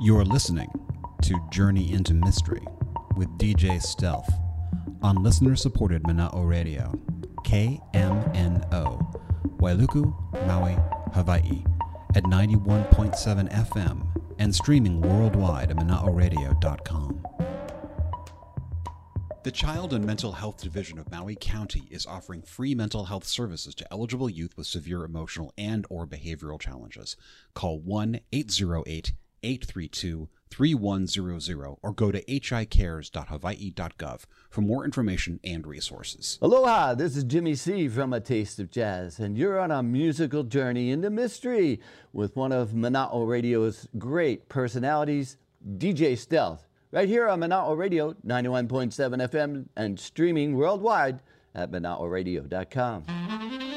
You're listening to Journey into Mystery with DJ Stealth on listener-supported Mana'o Radio, KMNO, Wailuku, Maui, Hawaii, at 91.7 FM and streaming worldwide at mana'oradio.com. The Child and Mental Health Division of Maui County is offering free mental health services to eligible youth with severe emotional and or behavioral challenges. Call 1-808-832-3100 or go to hicares.hawaii.gov for more information and resources. Aloha, this is Jimmy C. from A Taste of Jazz, and you're on a musical journey into mystery with one of Mana'o Radio's great personalities, DJ Stealth, right here on Mana'o Radio, 91.7 FM, and streaming worldwide at mana'oradio.com.